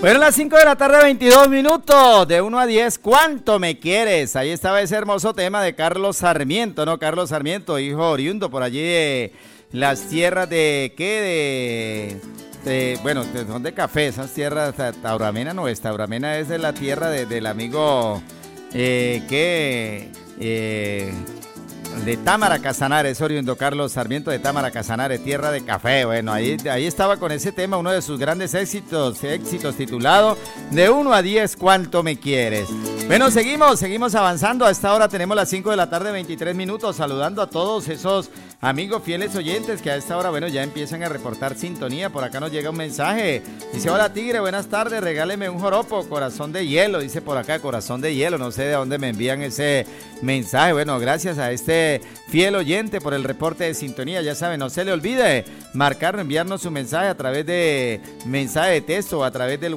Fueron las 5 de la tarde, 22 minutos, de 1 a 10, ¿cuánto me quieres? Ahí estaba ese hermoso tema de Carlos Sarmiento, ¿no? Carlos Sarmiento, hijo oriundo por allí de las tierras de, ¿qué? Bueno, son de café, esas tierras, Tauramena no es, Tauramena es de la tierra del amigo, de Támara Casanare, es oriundo Carlos Sarmiento de Támara Casanare, tierra de café. Bueno, ahí estaba con ese tema, uno de sus grandes éxitos titulado De 1 a 10, ¿cuánto me quieres? Bueno, seguimos avanzando. A esta hora tenemos las 5 de la tarde, 23 minutos, saludando a todos esos amigos fieles oyentes que a esta hora, bueno, ya empiezan a reportar sintonía. Por acá nos llega un mensaje, dice: hola Tigre, buenas tardes, regáleme un joropo, corazón de hielo, dice por acá, corazón de hielo, no sé de dónde me envían ese mensaje. Bueno, gracias a este fiel oyente por el reporte de sintonía. Ya saben, no se le olvide marcarnos, enviarnos su mensaje a través de mensaje de texto o a través del